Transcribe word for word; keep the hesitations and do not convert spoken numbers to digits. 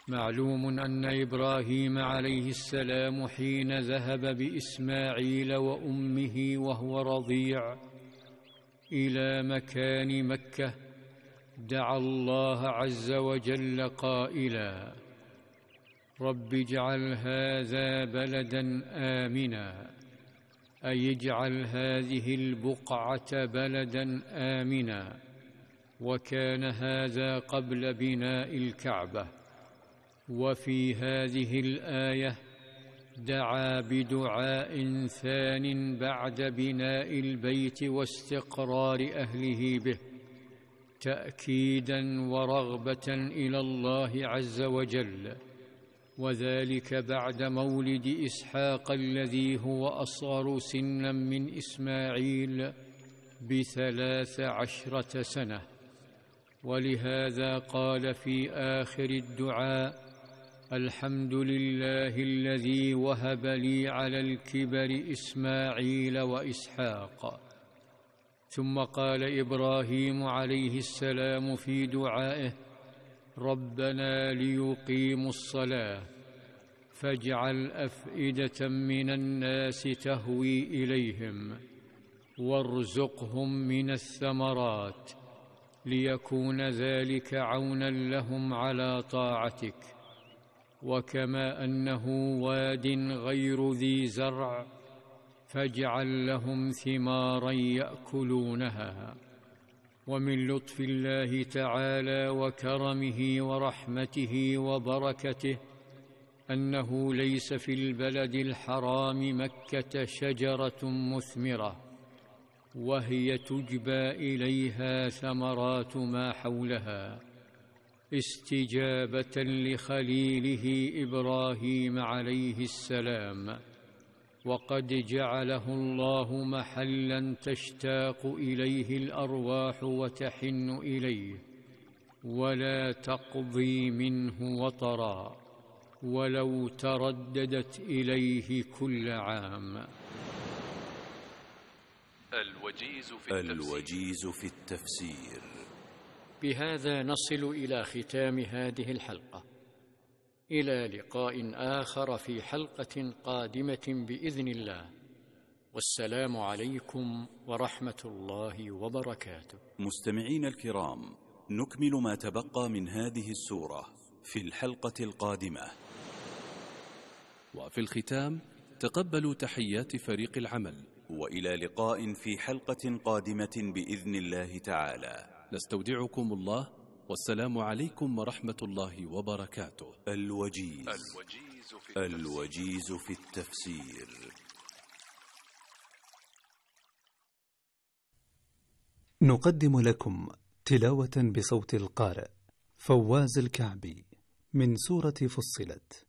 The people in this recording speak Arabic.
معلوم أن إبراهيم عليه السلام حين ذهب بإسماعيل وأمه وهو رضيع إلى مكان مكة دعا الله عز وجل قائلا: رب اجعل هذا بلدا آمنا، أي اجعل هذه البقعة بلدا آمنا. وكان هذا قبل بناء الكعبة. وفي هذه الآية دعا بدعاء ثان بعد بناء البيت واستقرار أهله به، تأكيدا ورغبة إلى الله عز وجل، وذلك بعد مولد إسحاق الذي هو أصغر سنا من إسماعيل بثلاث عشرة سنة. ولهذا قال في آخر الدعاء: الحمد لله الذي وهب لي على الكبر إسماعيل وإسحاق. ثم قال إبراهيم عليه السلام في دعائه: ربنا ليقيموا الصلاة فاجعل أفئدة من الناس تهوي إليهم وارزقهم من الثمرات ليكون ذلك عونا لهم على طاعتك. وكما أنه واد غير ذي زرع فاجعل لهم ثمارا يأكلونها. ومن لطف الله تعالى وكرمه ورحمته وبركته أنه ليس في البلد الحرام مكة شجرة مثمرة، وهي تجبى إليها ثمرات ما حولها، استجابة لخليله إبراهيم عليه السلام. وقد جعله الله محلا تشتاق إليه الأرواح وتحن إليه، ولا تقضي منه وطرا ولو ترددت إليه كل عام. الوجيز في التفسير, الوجيز في التفسير. بهذا نصل إلى ختام هذه الحلقة، إلى لقاء آخر في حلقة قادمة بإذن الله، والسلام عليكم ورحمة الله وبركاته. مستمعين الكرام، نكمل ما تبقى من هذه السورة في الحلقة القادمة. وفي الختام تقبلوا تحيات فريق العمل، وإلى لقاء في حلقة قادمة بإذن الله تعالى. نستودعكم الله، والسلام عليكم ورحمة الله وبركاته. الوجيز, الوجيز, في, الوجيز في التفسير. نقدم لكم تلاوة بصوت القارئ فواز الكعبي من سورة فصلت.